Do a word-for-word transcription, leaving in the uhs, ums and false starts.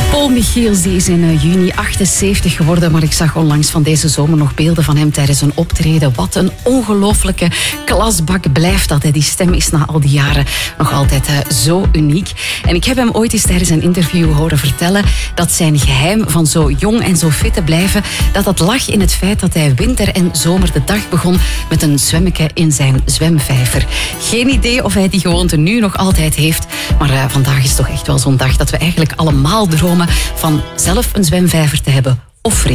Paul Michiels die is in uh, juni achtenzeventig geworden, maar ik zag onlangs van deze zomer nog beelden van hem tijdens een optreden. Wat een ongelooflijke klasbak blijft dat. Hè. Die stem is na al die jaren nog altijd uh, zo uniek. En ik heb hem ooit eens tijdens een interview horen vertellen dat zijn geheim van zo jong en zo fit te blijven, dat dat lag in het feit dat hij winter en zomer de dag begon met een zwemmetje in zijn zwemvijver. Geen idee of hij die gewoonte nu nog altijd heeft, maar uh, vandaag is toch echt wel zo'n dag dat we eigenlijk allemaal dromen van zelf een zwemvijver te hebben of vreemd.